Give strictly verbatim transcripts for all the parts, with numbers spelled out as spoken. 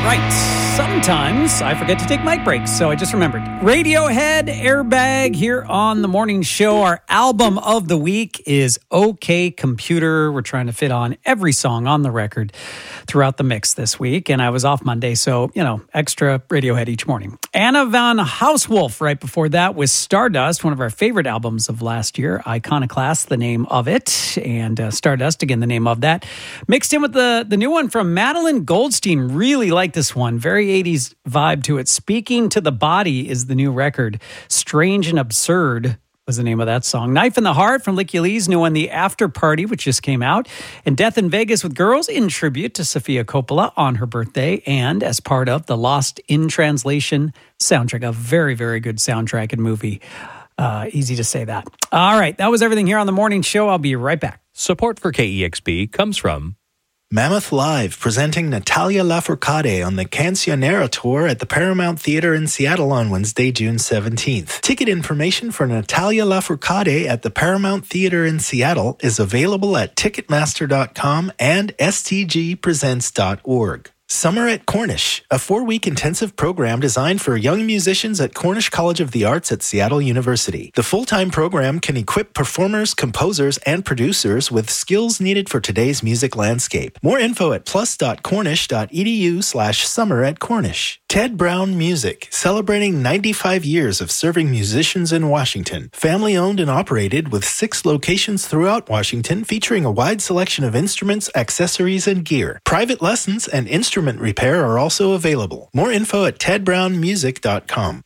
right. Sometimes I forget to take mic breaks, so I just remembered. Radiohead, Airbag here on the morning show. Our album of the week is OK Computer. We're trying to fit on every song on the record throughout the mix this week, and I was off Monday, so, you know, extra Radiohead each morning. Anna von Hauswolf right before that was Stardust, one of our favorite albums of last year. Iconoclast, the name of it, and uh, Stardust, again, the name of that. Mixed in with the, the new one from Madeline Goldstein. Really like this one. Very eighties vibe to it. Speaking to the Body is the new record. Strange and Absurd was the name of that song. Knife in the Heart from Licky Lee's new one, The After Party, which just came out. And Death in Vegas with Girls in tribute to Sofia Coppola on her birthday and as part of the Lost in Translation soundtrack. A very, very good soundtrack and movie. Uh, easy to say that. All right, that was everything here on the morning show. I'll be right back. Support for K E X P comes from Mammoth Live, presenting Natalia Lafourcade on the Cancionera Tour at the Paramount Theater in Seattle on Wednesday, June seventeenth. Ticket information for Natalia Lafourcade at the Paramount Theater in Seattle is available at Ticketmaster dot com and S T G presents dot org. Summer at Cornish, a four-week intensive program designed for young musicians at Cornish College of the Arts at Seattle University. The full-time program can equip performers, composers, and producers with skills needed for today's music landscape. More info at plus.cornish.edu slash summer at Cornish. Ted Brown Music, celebrating ninety-five years of serving musicians in Washington. Family-owned and operated with six locations throughout Washington, featuring a wide selection of instruments, accessories, and gear. Private lessons and instrument repair are also available. More info at ted brown music dot com.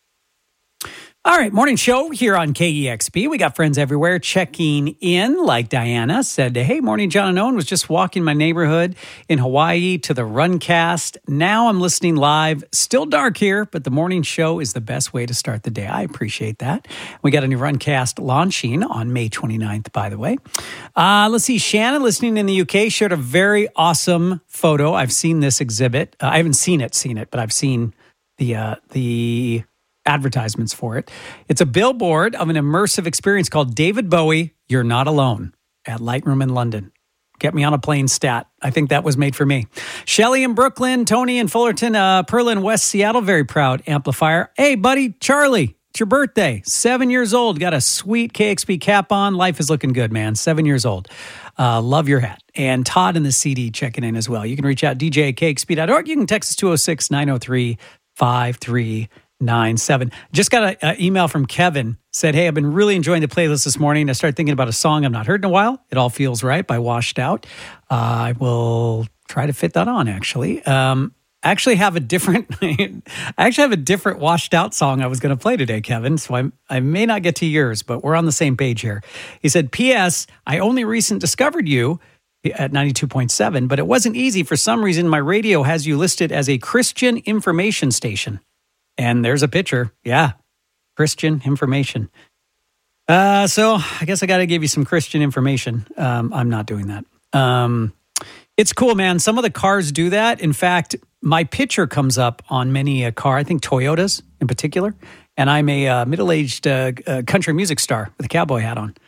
All right, morning show here on K E X P. We got friends everywhere checking in, like Diana said, hey, morning, John and Owen. Was just walking my neighborhood in Hawaii to the Runcast. Now I'm listening live. Still dark here, but the morning show is the best way to start the day. I appreciate that. We got a new Runcast launching on May twenty-ninth, by the way. Uh, let's see, Shannon, listening in the U K, shared a very awesome photo. I've seen this exhibit. Uh, I haven't seen it, seen it, but I've seen the uh, the... advertisements for it. It's a billboard of an immersive experience called David Bowie, You're Not Alone at Lightroom in London. Get me on a plane stat. I think that was made for me. Shelly in Brooklyn, Tony in Fullerton, uh, Perlin, West Seattle, very proud amplifier. Hey, buddy, Charlie, it's your birthday. Seven years old. Got a sweet K X P cap on. Life is looking good, man. Seven years old. Uh, love your hat. And Todd in the C D checking in as well. You can reach out, D J at K X P dot org. You can text us two oh six, nine oh three, five three nine seven. Just got an email from Kevin. Said, hey, I've been really enjoying the playlist this morning. I started thinking about a song I've not heard in a while. It All Feels Right by Washed Out. Uh, I will try to fit that on, actually. Um, I actually have a different, I actually have a different Washed Out song I was going to play today, Kevin. So I, I may not get to yours, but we're on the same page here. He said, P S. I only recently discovered you at ninety-two point seven, but it wasn't easy. For some reason, my radio has you listed as a Christian information station. And there's a picture. Yeah. Christian information. Uh, so I guess I got to give you some Christian information. Um, I'm not doing that. Um, it's cool, man. Some of the cars do that. In fact, my picture comes up on many a car, I think Toyotas in particular. And I'm a uh, middle-aged uh, uh, country music star with a cowboy hat on.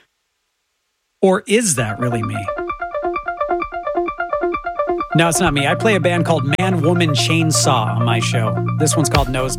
Or is that really me? No, it's not me. I play a band called Man Woman Chainsaw on my show. This one's called Nosedive.